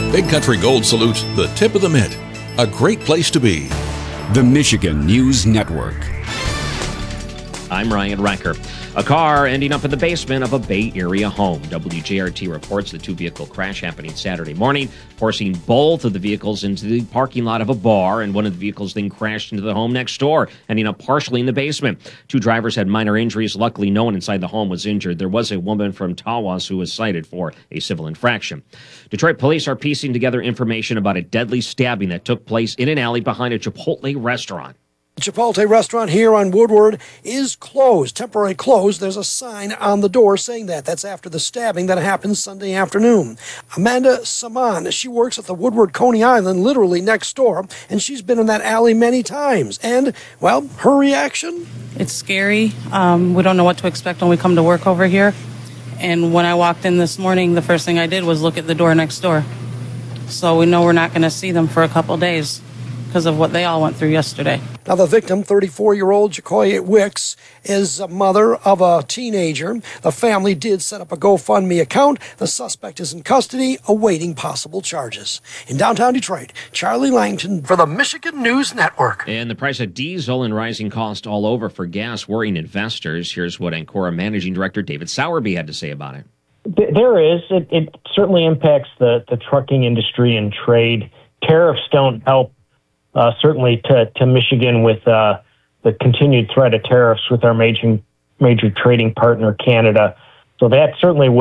Big Country Gold salutes the tip of the mitt. A great place to be. The Michigan News Network. I'm Ryan Recker. A car ending up in the basement of a Bay Area home. WJRT reports the two-vehicle crash happening Saturday morning, forcing both of the vehicles into the parking lot of a bar, and one of the vehicles then crashed into the home next door, ending up partially in the basement. Two drivers had minor injuries. Luckily, no one inside the home was injured. There was a woman from Tawas who was cited for a civil infraction. Detroit police are piecing together information about a deadly stabbing that took place in an alley behind a Chipotle restaurant. The Chipotle restaurant here on Woodward is closed, temporarily closed. There's a sign on the door saying that. That's after the stabbing that happened Sunday afternoon. Amanda Saman, she works at the Woodward Coney Island, literally next door, and she's been in that alley many times. And, well, her reaction? It's scary. We don't know what to expect when we come to work over here. And when I walked in this morning, the first thing I did was look at the door next door. So we know we're not going to see them for a couple days because of what they all went through yesterday. Now, the victim, 34-year-old Jacoya Wicks, is a mother of a teenager. The family did set up a GoFundMe account. The suspect is in custody, awaiting possible charges. In downtown Detroit, Charlie Langton for the Michigan News Network. And the price of diesel and rising cost all over for gas worrying investors. Here's what Ancora Managing Director David Sowerby had to say about it. There is. It certainly impacts the trucking industry and trade. Tariffs don't help. Certainly to Michigan with the continued threat of tariffs with our major trading partner, Canada. So that certainly